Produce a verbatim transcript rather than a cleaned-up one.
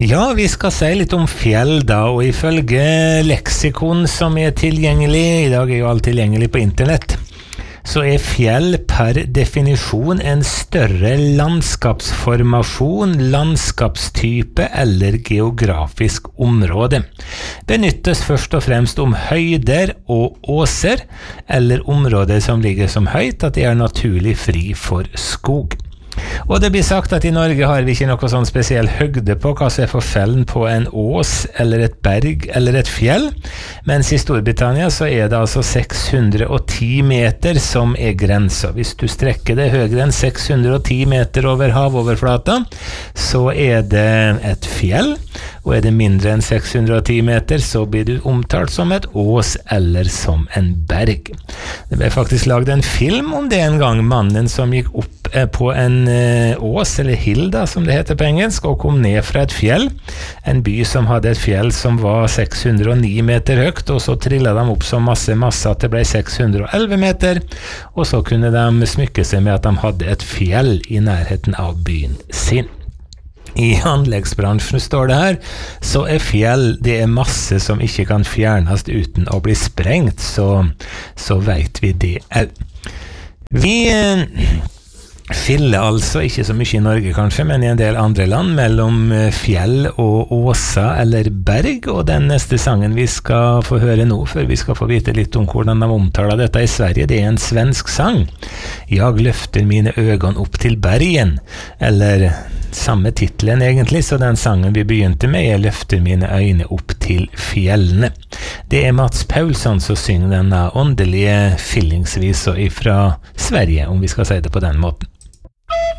Ja, vi skal si litt om fjell da, og ifølge leksikon som er tilgjengelig, i dag er jo alt tilgjengelig på internett, så er fjell per definisjon en større landskapsformasjon, landskapstype eller geografisk område. Benyttes først og fremst om høyder og åser, eller områder som ligger som høyt, at de er naturlig fri for skog. Og det blir sagt at i Norge har vi ikke noe sånn spesiell høgde på hva som er forskjellen på en ås, eller et berg, eller et fjell, mens i Storbritannia så er det altså seks hundre og ti meter som er grensa. Hvis du strekker det høyere enn seks hundre og ti meter over havoverflata, så er det et fjell, og er det mindre enn seks hundre og ti meter, så blir du omtalt som et ås eller som en berg. Det ble faktisk laget en film om det en gang, mannen som gikk opp på en ås, eller hill da, som det heter på engelsk, og kom ned fra et fjell, en by som hadde et fjell som var seks hundre og ni meter høyt, og så trillet de opp så masse masse at det ble seks hundre og elleve meter, og så kunne de smykke seg med at de hadde et fjell i nærheten av byen sin. I anleggsbransjen står det her, så er fjell, det er masse som ikke kan fjernes uten å bli sprengt, så, så vet vi det også. Vi skiller altså ikke så mye i Norge kanskje, men i en del andre land mellom fjell og åsa eller berg, og den neste sangen vi skal få høre nå, før vi skal få vite litt om hvordan de omtaler dette i Sverige, det er en svensk sang. Jeg løfter mine øgon opp til bergen, eller samme titlen egentlig, så den sangen vi begynte med, jeg løfter mine øyne opp til fjellene. Det er Mats Paulsson som synger denne åndelige feelingsvisa ifra Sverige, om vi skal si det på den måten.